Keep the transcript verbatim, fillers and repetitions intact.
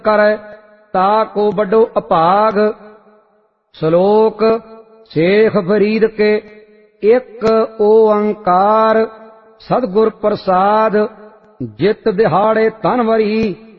ਕਰੈ ਤਾ ਕੋ ਵੱਡੋ ਅਭਾਗ। ਸ਼ਲੋਕ ਸ਼ੇਖ ਫਰੀਦ ਕੇ ਇੱਕ ਓੰਕਾਰ ਸਤਿਗੁਰ ਪ੍ਰਸਾਦ। ਜਿਤ ਦਿਹਾੜੇ ਤਨ ਵਰੀ